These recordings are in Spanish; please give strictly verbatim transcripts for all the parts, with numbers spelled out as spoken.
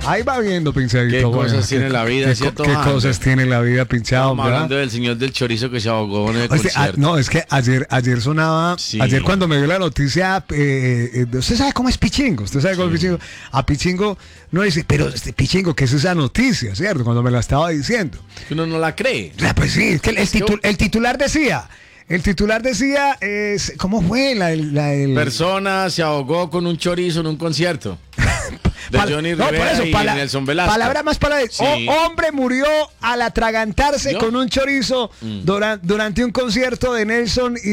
Ahí va viendo, pinchadito. Qué bueno, cosas tiene qué, la vida, qué, ¿cierto? qué Ah, cosas tiene la vida, pinchado. Estamos hablando del señor del chorizo que se ahogó en el Oye, ah, concierto. no, es que ayer, ayer sonaba, Sí. ayer cuando me dio la noticia, eh, eh, usted sabe cómo es Pichingo, usted sabe cómo es Pichingo. A Pichingo no dice, pero este Pichingo, ¿qué es esa noticia, cierto? Cuando me la estaba diciendo. Uno no la cree. O sea, pues sí, es que el, el titu- el titular decía, el titular decía, es, ¿cómo fue? La, la, el... Persona se ahogó con un chorizo en un concierto. De Pal- Johnny no, por Rivera eso, y pala- Nelson Velasco. Palabra más palabra. Sí. O- hombre murió al atragantarse ¿Yo? con un chorizo Mm. dura- durante un concierto de Nelson y,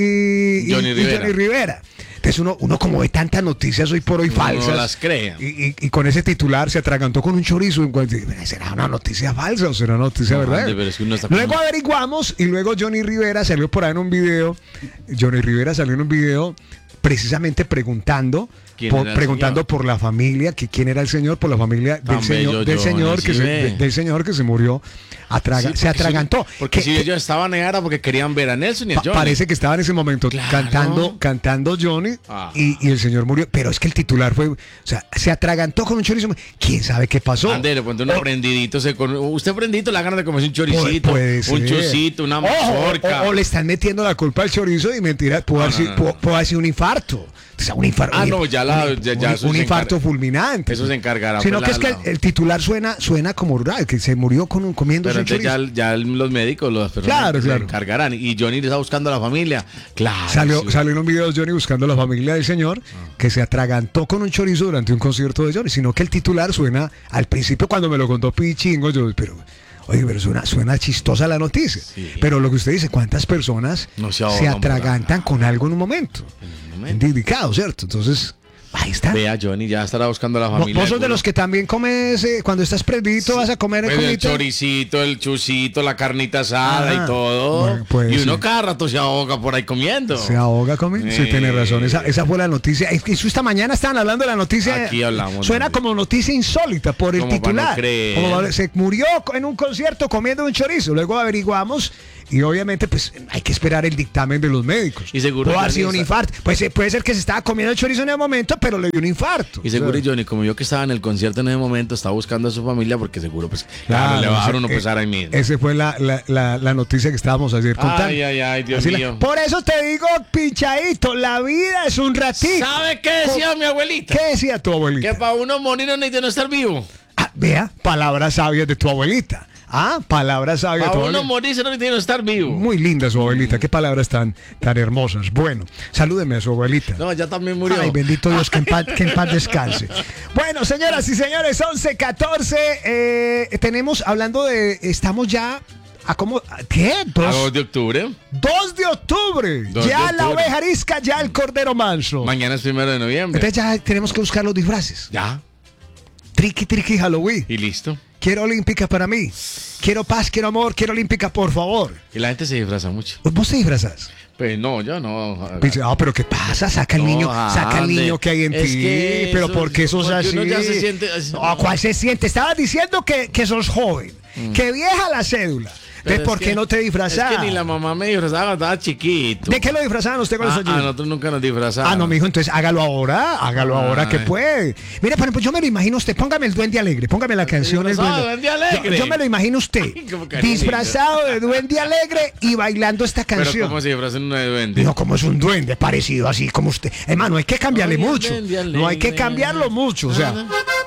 y- y- Johnny y Rivera. Johnny Rivera. Entonces uno, uno como ve tantas noticias hoy por hoy Uno falsas. no las cree. Y, y- y con ese titular se atragantó con un chorizo. En cual- ¿Será una noticia falsa o será una noticia No, verdad? ande, pero es que uno está Luego como- averiguamos y luego Johnny Rivera salió por ahí en un video. Johnny Rivera salió en un video precisamente preguntando ¿Quién por, era el preguntando señor? por la familia, que quién era el señor, por la familia del Tan señor, bello del Johnny, señor que sí se, ve. de- del señor que se murió, atraga- Sí, se porque atragantó. si- porque Que- si que- ellos estaban en era porque querían ver a Nelson y a pa- Johnny. parece que estaba en ese momento Claro. cantando, cantando Johnny Ah. y, y el señor murió. Pero es que el titular fue, o sea, se atragantó con un chorizo. ¿Quién sabe qué pasó? Ande, de pronto un O- prendidito se con... Usted prendidito la gana de comerse un choricito, Puede un ser. chocito, una Ojo, mazorca. O, o le están metiendo la culpa al chorizo y mentira, pudo, No, haber, no, sido- no, pudo- no. pudo haber sido un infarto. O sea, un infarto. Ah, no, ya la- un, ya- ya un- eso un se infarto encarga- fulminante. eso se encargará, Sino pues, que es que la- el, el titular suena, suena como rural, que se murió con un comiendo Pero un entonces chorizo. ya, ya los médicos, las personas Claro, se claro. encargarán. Y Johnny le está buscando a la familia. Claro. Salió, sí. salió en un video de Johnny buscando a la familia del señor que se atragantó con un chorizo durante un concierto de Johnny, sino que el titular suena, al principio cuando me lo contó Pichingo, yo, pero, oye, pero suena, suena chistosa la noticia. Sí. Pero lo que usted dice, ¿cuántas personas No se se, ahogan por atragantan acá. con algo en un momento? En un momento. Indicado, ¿cierto? Entonces, ahí está. Vea, Johnny ya estará buscando a la Vos familia. vos sos de los que también comes, eh, cuando estás prendidito, vas a comer Pues el comidita? choricito, el chucito, la carnita asada Ah, y todo. bueno, pues, y uno sí. cada rato se ahoga por ahí comiendo. Se ahoga comiendo. Sí, Sí. tiene razón. Esa, esa fue la noticia. Es que esta mañana estaban hablando de la noticia. Aquí hablamos, Suena hombre. como noticia insólita por el Como para titular. no creer. Como para- se murió en un concierto comiendo un chorizo. Luego averiguamos y obviamente pues hay que esperar el dictamen de los médicos. Y seguro Puede haber Johnny sido un está- infarto. Pues eh, puede ser que se estaba comiendo el chorizo en el momento, pero le dio un infarto. Y seguro O sea, Johnny, como yo que estaba en el concierto en ese momento, estaba buscando a su familia porque seguro, pues, claro, le va a dar ese- uno eh, pesar ahí mismo. Esa fue la, la, la, la noticia que estábamos ayer contando. Ay, ay, ay, Dios Así la- mío. por eso te digo, pinchadito, la vida es un ratito. ¿Sabe qué decía mi abuelita? ¿Qué decía tu abuelita? Que para uno morir no necesita no estar vivo. Ah, vea, palabras sabias de tu abuelita. Ah, palabras sabias de Para tu uno abuelita. morirse no necesita no estar vivo. Muy linda su abuelita, qué palabras tan, tan hermosas. Bueno, salúdeme a su abuelita. No, ya también murió. Ay, bendito Dios, que en paz, que en paz descanse. Bueno, señoras y señores, once catorce. Eh, tenemos, hablando de, estamos ya a cómo, ¿qué? A Dos, dos de octubre. dos de octubre. dos ya de la octubre. oveja arisca, ya el cordero manso. Mañana es primero de noviembre. Entonces ya tenemos que buscar los disfraces. Ya. Triqui, triqui, Halloween. Y listo. Quiero olímpica para mí. Quiero paz, quiero amor, quiero olímpica, por favor. Y la gente se disfraza mucho. ¿Vos te disfrazás? Pues no, yo no. Dice, ah, pero ¿qué pasa? Saca el No, niño, saca el ande. niño que hay en Es ti. que Pero eso- ¿por qué sos porque así? uno ya se siente- No, ¿cuál se siente? Estabas diciendo que, que sos joven, que vieja la cédula. Pero Entonces, es ¿por que- qué no te disfrazás? Es que ni la mamá me disfrazaba cuando estaba chiquito. ¿De qué lo disfrazaban usted con Ah, los a años? nosotros nunca nos disfrazaban. Ah, no, mijo, entonces hágalo ahora, hágalo Ay. ahora que puede. Mire, por ejemplo, yo me lo imagino usted, póngame el Duende Alegre, póngame la canción El Disfrazado Duende, de Duende Alegre. Yo, yo me lo imagino usted, Ay, como que disfrazado de Duende Alegre y bailando esta Pero canción. ¿cómo se disfrazan uno de duende? No, como es un duende parecido así como usted. Hermano, hay que cambiarle Ay, el mucho. duende No hay que alegre. cambiarlo mucho. O sea,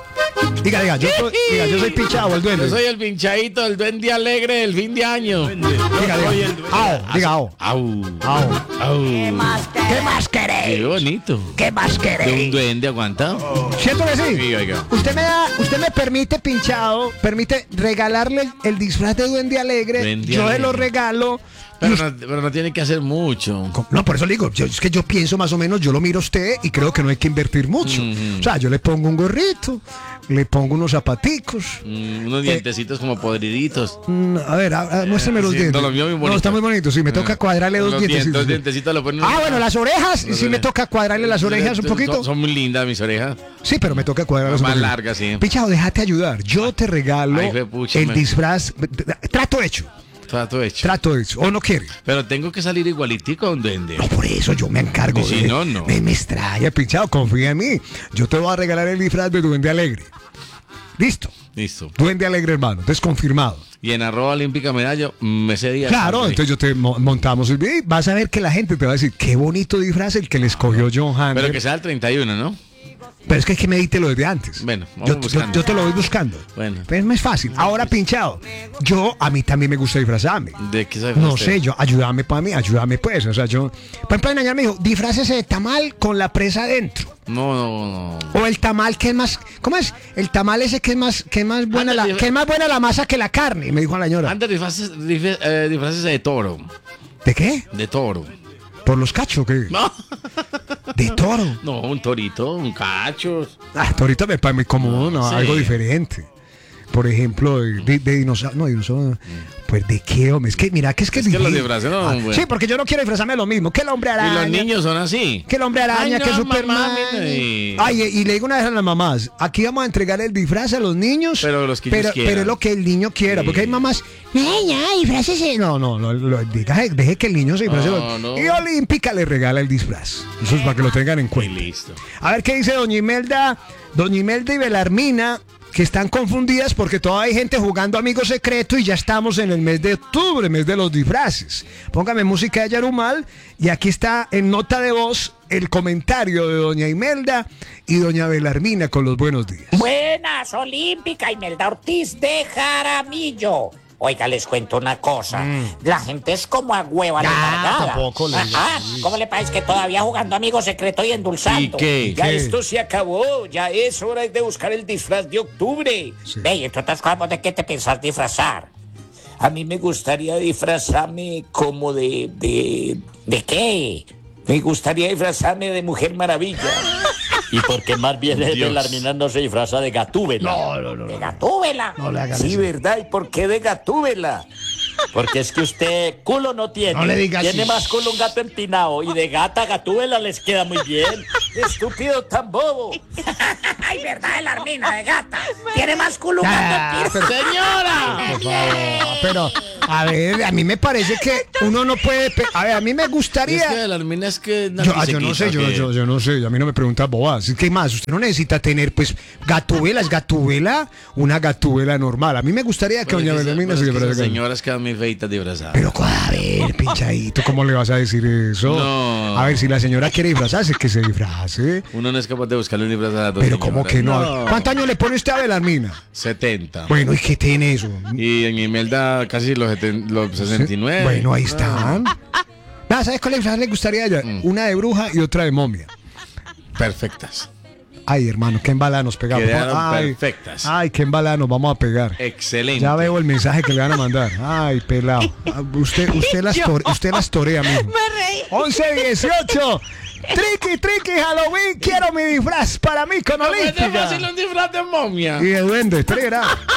diga, diga, yo soy, diga, yo soy pinchado, el duende. Yo soy el pinchadito del duende alegre del fin de año. Diga, diga. Ao, diga, ao. Au. Ao. Au. ¿Qué más Qué queréis? bonito. ¿Qué más De un queréis? duende aguanta. ¿Cierto que sí? Sí, oiga. Usted me da, usted me permite, pinchado, permite regalarle el disfraz de Duende Alegre. Duende yo se lo Alegre. regalo. y Pero usted- no, pero no tiene que hacer mucho. No, por eso le digo, yo, es que yo pienso más o menos, yo lo miro a usted y creo que no hay que invertir mucho. Ujú. O sea, yo le pongo un gorrito, le pongo unos zapaticos. Mm, unos dientecitos como podriditos. Mm, a ver, a- a- muéstrame los sí, dientes. no, lo mío muy No, bonito. está muy bonito, sí, me toca Ah, cuadrarle dos los dientecitos. dientes- los dientecitos lo ponen- Ah, bueno, las orejas, Los sí me orejas. toca cuadrarle las orejas un poquito. Son, son muy lindas mis orejas. Sí, pero me toca cuadrarlas un Más poquito. largas, sí. Pichado, déjate ayudar. Yo te regalo Ay, juepucha, el me- disfraz. Trato hecho, Trato hecho. trato hecho. ¿O no quiere? Pero tengo que salir igualitico a un duende. No, por eso yo me encargo. Y si de- no, no. Me, me extraña, pinchado, confía en mí. Yo te voy a regalar el disfraz de Duende Alegre. Listo. Listo. Duende Alegre, hermano. Desconfirmado. Y en arroba olímpica medalla, me sé día. Claro, entonces yo te mo- montamos el video y vas a ver que la gente te va a decir, qué bonito disfraz el que le escogió John Hander. Pero que sea el treinta y uno, ¿no? Pero es que hay que medítelo desde antes. Bueno, vamos yo, yo, buscando. yo te lo voy buscando. Bueno. Pero es más fácil. Ahora, pinchado. Yo, a mí también me gusta disfrazarme. ¿De qué se No sé, yo, ayúdame para mí, ayúdame pues. O sea, yo. Por ejemplo, en Añar me dijo, disfrácese de tamal con la presa adentro. No, no, no. O el tamal que es más. ¿Cómo es? El tamal ese que es más, que es más buena Anda, la, dif- que es más buena la masa que la carne, me dijo la señora. Antes disfraces, disfra- eh, disfraces de toro. ¿De qué? De toro. ¿Por los cachos qué? No, ¿De toro? no, un torito, un cacho. Ah, ahorita me parece muy cómodo, no, Sí. algo diferente. Por ejemplo, de, de dinosaurio. No, dinosaurio. Pues de qué, hombre. Es que mira, que es que Es que los difícil. disfraces no, Ah, güey. sí, porque yo no quiero disfrazarme de lo mismo. Que el hombre Y araña. los niños son así. Que el hombre araña, Ay, que no, Superman. mamá, mira, y- Ay, y le digo una vez a las mamás, aquí vamos a entregar el disfraz a los niños. Pero los que ellos pero, quieran. pero es lo que el niño quiera. Sí. Porque hay mamás, ay, ya, disfrácese. No, no, no, lo- diga, deje que el niño se disfrace. No, no. Y Olímpica le regala el disfraz. Eso es para que lo tengan en Y cuenta. listo. A ver qué dice doña Imelda, doña Imelda y Belarmina, que están confundidas porque todavía hay gente jugando Amigo Secreto y ya estamos en el mes de octubre, mes de los disfraces. Póngame música de Yarumal y aquí está en nota de voz el comentario de doña Imelda y doña Belarmina con los buenos días. Buenas, Olímpica, Imelda Ortiz de Jaramillo. Oiga, les cuento una cosa. La gente es como a hueva Ya, recargada. tampoco le Ajá. ¿Cómo le parece que todavía jugando Amigo Secreto y endulzando? ¿Y qué? Ya ¿Qué? esto se acabó. Ya es hora de buscar el disfraz de octubre. Sí. Ve, y entre otras cosas, ¿vos ¿de qué te pensás disfrazar? A mí me gustaría disfrazarme como de... ¿De, de qué? Me gustaría disfrazarme de Mujer Maravilla. ¿Y por qué más bien el Dios. Belarmina no se disfraza de Gatúbela? No, no, no. ¿De Gatúbela? No le hagan Sí, eso. ¿verdad? ¿Y por qué de Gatúbela? Porque es que usted culo no tiene. No le diga Tiene así. más culo un gato empinado. Y de gata a Gatúbela les queda muy bien. Estúpido tan bobo. Ay, verdad, el armina de gata. Tiene más culo un Ah, gato pero- ¡Señora! Por favor, pero a ver, a mí me parece que uno no puede. pe- A ver, a mí me Es gustaría. que la armina es que. Yo, ah, yo no sé, yo, yo, yo no sé, a mí no me pregunta bobadas. ¿Qué más? Usted no necesita tener, pues, gatubela, es gatubela, una gatubela normal. A mí me gustaría que doña Belarmina se disfrazara. Las señoras quedan muy feitas disfrazadas. Pero, a ver, pinchadito, ¿cómo le vas a decir eso? No. A ver, si la señora quiere disfrazarse, que se disfrace. Uno no es capaz de buscarle un disfraz a las dos Pero, ¿cómo señoras. que no? ¿Cuántos años le pone usted a Belarmina? setenta. Bueno, ¿y qué tiene eso? Y en Imelda casi los, seten- los sesenta y nueve. Bueno, ahí están. Ah, ¿sabes cuál disfraz le gustaría a ella? Mm. Una de bruja y otra de momia. Perfectas. Ay, hermano, qué embalada nos pegamos. Quedaron Ay, perfectas. ay, qué embalada nos vamos a pegar. Excelente. Ya veo el mensaje que le van a mandar. Ay, pelado. Ah, Usted, usted, las, tore- usted las torea, mijo. once dieciocho. Triqui, triqui, Halloween. Quiero mi disfraz para mí con No es Olímpica. fácil un disfraz de momia. Y de duende, espera.